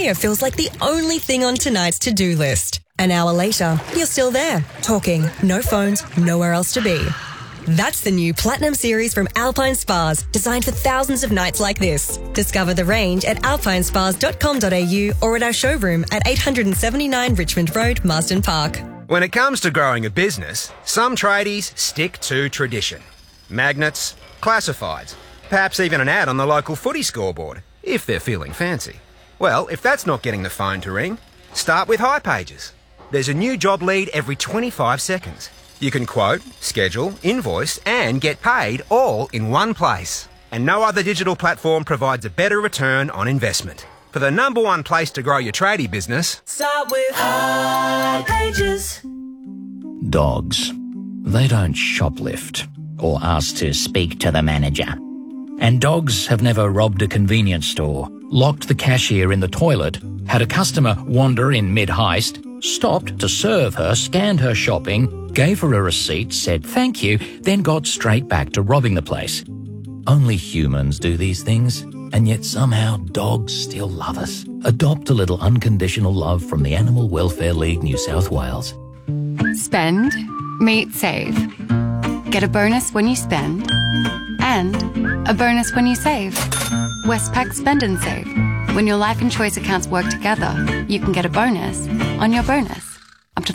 here feels like the only thing on tonight's to-do list. An hour later, you're still there, talking, no phones, nowhere else to be. That's the new Platinum Series from Alpine Spas, designed for thousands of nights like this. Discover the range at alpinespas.com.au or at our showroom at 879 Richmond Road, Marsden Park. When it comes to growing a business, some tradies stick to tradition. Magnets, classifieds, perhaps even an ad on the local footy scoreboard, if they're feeling fancy. Well, if that's not getting the phone to ring, start with hipages. There's a new job lead every 25 seconds. You can quote, schedule, invoice and get paid all in one place. And no other digital platform provides a better return on investment. For the number one place to grow your tradie business, start with hipages. Dogs. They don't shoplift or ask to speak to the manager. And dogs have never robbed a convenience store, locked the cashier in the toilet, had a customer wander in mid-heist, stopped to serve her, scanned her shopping, gave her a receipt, said thank you, then got straight back to robbing the place. Only humans do these things, and yet somehow dogs still love us. Adopt a little unconditional love from the Animal Welfare League New South Wales. Spend, meet, save. Get a bonus when you spend, and a bonus when you save. Westpac Spend and Save. When your life and choice accounts work together, you can get a bonus on your bonus, up to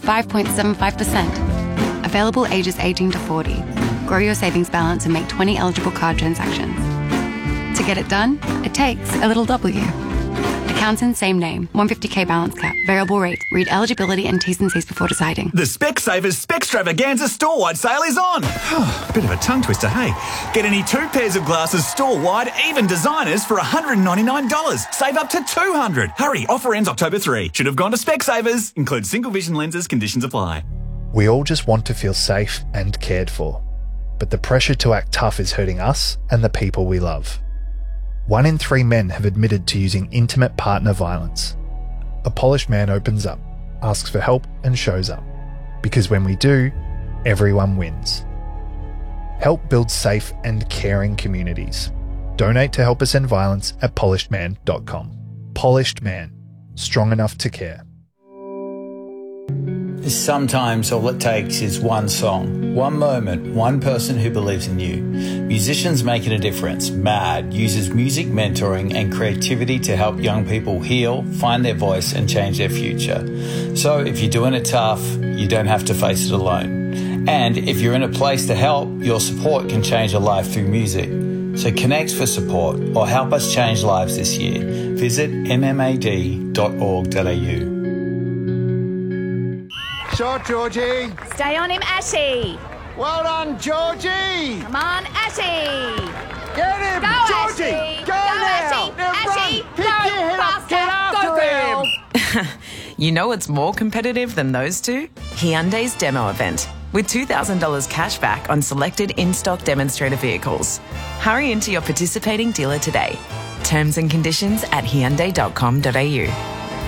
5.75%. Available ages 18 to 40. Grow your savings balance and make 20 eligible card transactions. To get it done, it takes a little W. Accounts in same name, 150k balance cap, variable rate. Read eligibility and T's and C's before deciding. The Specsavers Specstravaganza store-wide sale is on. Bit of a tongue twister, hey? Get any 2 pairs of glasses store-wide, even designers, for $199. Save up to $200. Hurry, offer ends October 3. Should have gone to Specsavers. Includes single vision lenses, conditions apply. We all just want to feel safe and cared for. But the pressure to act tough is hurting us and the people we love. 1 in 3 men have admitted to using intimate partner violence. A polished man opens up, asks for help and shows up. Because when we do, everyone wins. Help build safe and caring communities. Donate to Help Us End Violence at polishedman.com. Polished Man. Strong enough to care. Sometimes all it takes is one song, one moment, one person who believes in you. Musicians Making a Difference, MAD, uses music mentoring and creativity to help young people heal, find their voice and change their future. So if you're doing it tough, you don't have to face it alone. And if you're in a place to help, your support can change a life through music. So connect for support or help us change lives this year. Visit mmad.org.au. Shot, Georgie. Stay on him, Ashy. Well done, Georgie. Come on, Ashy. Get him, go, Georgie. Ashy. Go now. Ashy. Pick your head up. Get after him. You know what's more competitive than those two? Hyundai's demo event, with $2,000 cash back on selected in-stock demonstrator vehicles. Hurry into your participating dealer today. Terms and conditions at hyundai.com.au.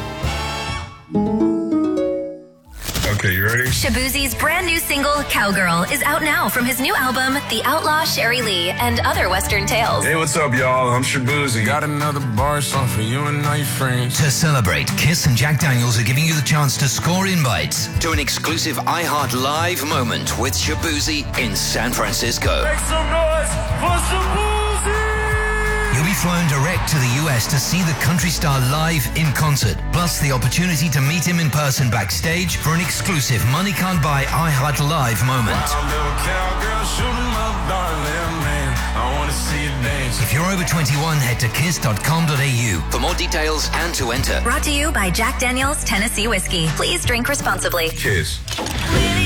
Okay, you ready? Shaboozey's brand new single, Cowgirl, is out now from his new album, The Outlaw Sherry Lee and Other Western Tales. Hey, what's up, y'all? I'm Shaboozey. Got another bar song for you and all your friends. To celebrate, Kiss and Jack Daniels are giving you the chance to score invites to an exclusive iHeart Live moment with Shaboozey in San Francisco. Make some noise for Shaboozey! You'll be flown direct to the US to see the country star live in concert, plus the opportunity to meet him in person backstage for an exclusive Money Can't Buy iHeart Live moment. If you're over 21, head to kiss.com.au for more details and to enter. Brought to you by Jack Daniels Tennessee Whiskey. Please drink responsibly. Kiss.